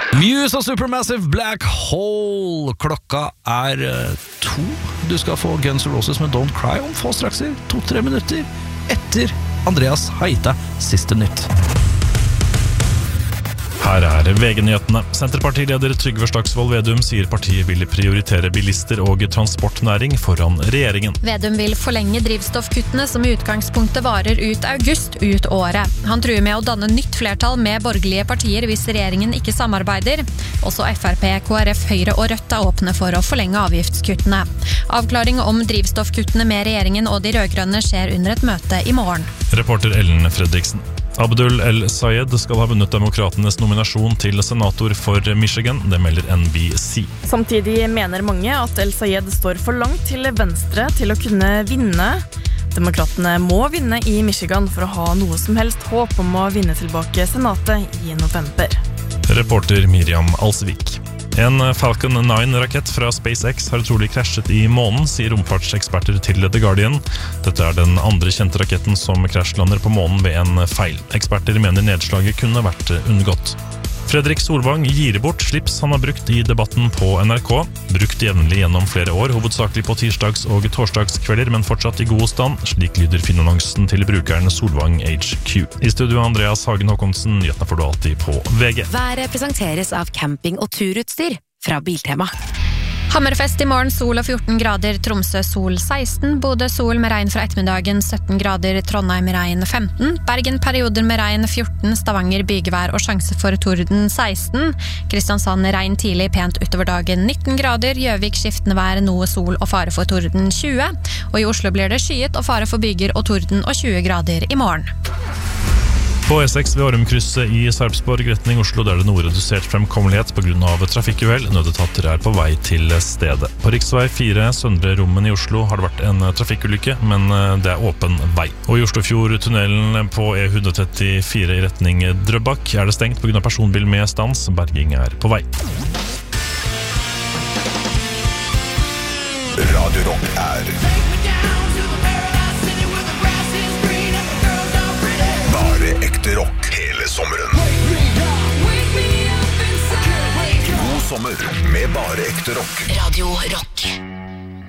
Muse og Supermassive Black Hole. Klokka 2. Du skal få Guns N' Roses med Don't Cry om få straks 2-3 minutter etter Andreas Haita siste nytt. Her VG-nyhetene. Senterpartileder Trygve Slagsvold Vedum sier partiet vil prioritere bilister og transportnæring foran regjeringen. Vedum vil forlenge drivstoffkuttene som i utgangspunktet varer ut august ut året. Han truer med å danne nytt flertall med borgerlige partier hvis regjeringen ikke samarbeider. Også FrP, KrF, Høyre og Rødt åpne for å forlenge avgiftskuttene. Avklaring om drivstoffkuttene med regjeringen og de rødgrønne skjer under et møte i morgen. Reporter Ellen Fredriksen. Abdul El-Sayed skal ha vunnet demokratenes nominasjon til senator for Michigan, det melder NBC. Samtidig mener mange at El-Sayed står for langt til venstre til å kunne vinne. Demokratene må vinne i Michigan for å ha noe som helst håp om å vinne tilbake senatet i november. Reporter Miriam Alsvik. En Falcon 9-rakett fra SpaceX har trolig krasjet i månen, sier romfartseksperter til The Guardian. Dette den andre kjente raketten som krasjlander på månen ved en feil. Eksperter mener nedslaget kunne vært unngått. Fredrik Solvang gir bort slips han har brukt i debatten på NRK. Brukt jevnlig gjennom flere år, hovedsakelig på tirsdags- og torsdagskvelder, men fortsatt i god stand. Slik lyder finannonsen til brukeren Solvang HQ. I studio Andreas Hagen Håkonsen, nyhetene får du alltid på VG. Været presenteres av camping- og turutstyr fra Biltema. Hammerfest i morgen, sol og 14 grader, Tromsø sol 16, Bodø sol med regn fra ettermiddagen 17 grader, Trondheim regn 15, Bergen perioder med regn 14, Stavanger bygevær og sjanse for torden 16, Kristiansand regn tidlig pent utover dagen 19 grader, Gjøvik skiftende vær, noe sol og fare for torden 20, og i Oslo blir det skyet og fare for byger og torden og 20 grader i morgen. På E6 ved Ormkrysset i Sarpsborg, retning Oslo, der det noe redusert fremkommelighet på grunn av trafikkuhell. Nødetater på vei til stedet. På riksvei 4 Søndre Rommen i Oslo har det vært en trafikkulykke, men det åpen vei. Og i Oslofjord-tunnelen på E134 i retning Drøbak det stengt på grunn av personbil med stans. Berging på vei. Radio Rock bare ekte rock hele sommeren. God sommer med bare ekte rock. Radio Rock.